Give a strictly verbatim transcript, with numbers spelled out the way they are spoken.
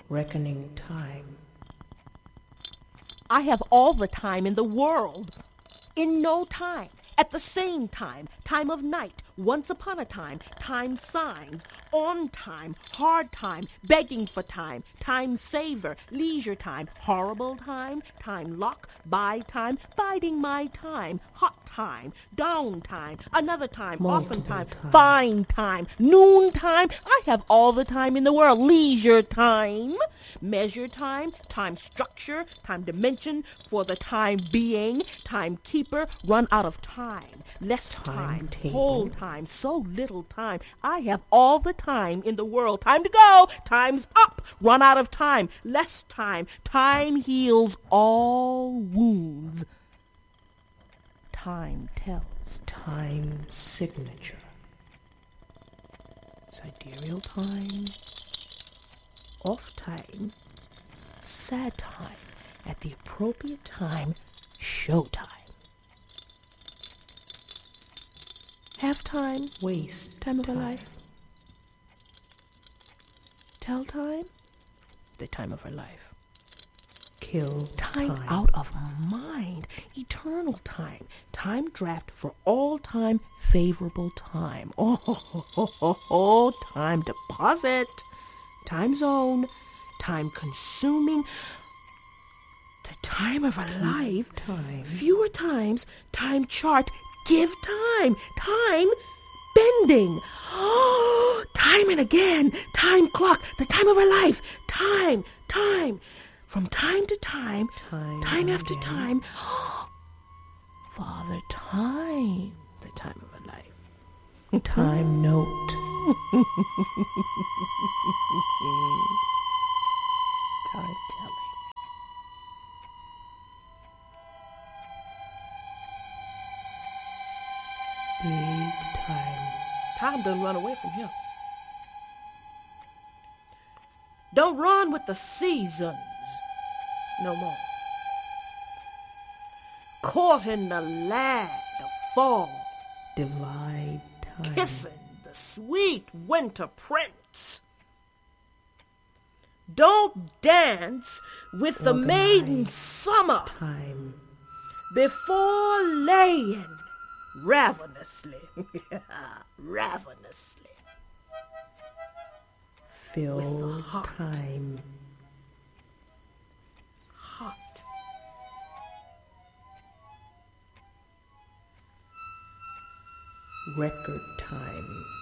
Reckoning time. I have all the time in the world. In no time, at the same time, time of night, once upon a time, time signs, on time, hard time, begging for time, time saver, leisure time, horrible time, time lock, buy time, biding my time, hot time, down time, another time, Multiple often time, time. fine time, noon time. I have all the time in the world. Leisure time, measure time, time structure, time dimension, for the time being, timekeeper, run out of time, less time, Timetable. whole time, so little time. I have all the time in the world. Time to go. Time's up. Run out of time. Less time. Time heals all wounds. Time tells. Time signature. Sidereal time. Off time. Sad time. At the appropriate time. Showtime. Half time. Waste Time of time. a life. Tell time. The time of her life. Kill Time, time. out of mind. Eternal time. Time draft for all time. Favorable time. Oh, ho, ho, ho, ho, ho. Time deposit. Time zone. Time consuming. The time of her life. time. Fewer times. Time chart. Give time. Time bending. Oh, time and again. Time clock. The time of her life. Time. Time. From time to time. Time Time after again. time. Father Time. The time of her life. Time note. Time telling. Big time. Time doesn't run away from him. Don't run with the seasons no more. Caught in the land of fall, Divide time. kissing the sweet winter prince. Don't dance with the maiden Organize summer Time. before laying ravenously, ravenously. Fill heart. time. Hot. Record time.